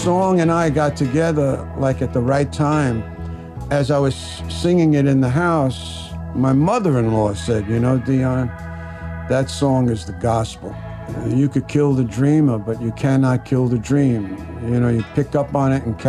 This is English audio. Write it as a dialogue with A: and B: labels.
A: song and I got together like at the right time. As I was singing it in the house, my mother-in-law said, you know, Dion, that song is the gospel. You could kill the dreamer, but you cannot kill the dream. You know, you pick up on it and